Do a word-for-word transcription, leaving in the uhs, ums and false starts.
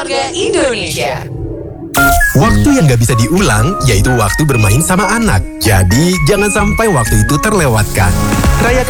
Keluarga Indonesia. Waktu yang gak bisa diulang, yaitu waktu bermain sama anak. Jadi, jangan sampai waktu itu terlewatkan. Rayakan